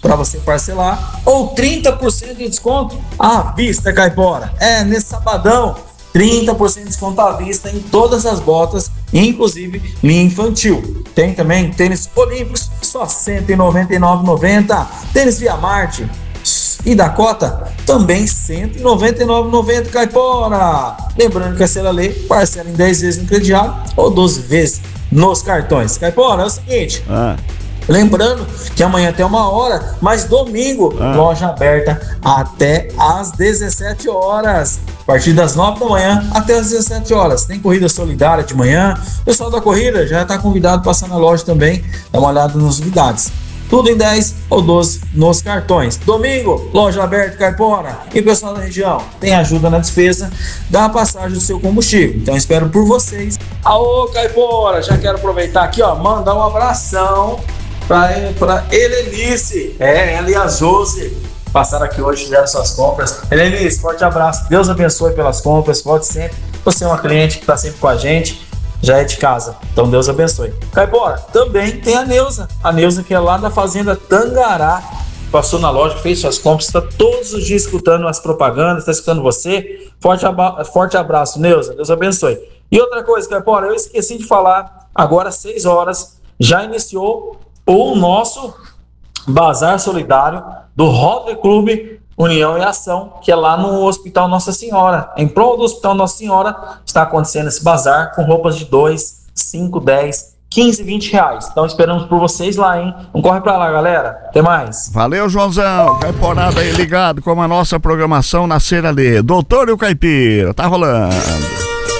para você parcelar, ou 30% de desconto à vista, Caipora. Nesse sabadão, 30% de desconto à vista em todas as botas, inclusive linha infantil. Tem também tênis olímpicos, só R$ 199,90. Tênis Via Marte e Dakota, também R$ 199,90, Caipora. Lembrando que a Celalê parcela em 10 vezes no crediário ou 12 vezes nos cartões. Caipora, é o seguinte... Lembrando que amanhã tem 1h, mas domingo, loja aberta até às 17 horas. A partir das 9 da manhã até às 17 horas. Tem corrida solidária de manhã. O pessoal da corrida já está convidado a passar na loja também, dar uma olhada nas novidades. Tudo em 10 ou 12 nos cartões. Domingo, loja aberta, Caipora. E o pessoal da região tem ajuda na despesa da passagem do seu combustível. Então espero por vocês. Alô, Caipora, já quero aproveitar aqui, mandar um abração para Helenice, ela e a Josi passaram aqui hoje, fizeram suas compras. Helenice, forte abraço, Deus abençoe pelas compras, volte sempre. Você é uma cliente que está sempre com a gente, já é de casa, então Deus abençoe. Caipora, também tem a Neuza que é lá da Fazenda Tangará, passou na loja, fez suas compras, está todos os dias escutando as propagandas, está escutando você. Forte abraço, Neuza, Deus abençoe. E outra coisa, Caipora, eu esqueci de falar, agora às 6 horas, já iniciou o nosso Bazar Solidário do Rotary Clube União e Ação, que é lá no Hospital Nossa Senhora. Em prol do Hospital Nossa Senhora está acontecendo esse bazar com roupas de 2, 5, 10, 15, 20 reais. Então esperamos por vocês lá, hein? Não corre pra lá, galera. Até mais. Valeu, Joãozão. Caiporada aí ligado com a nossa programação na Celalê. Doutor e o Caipira, tá rolando.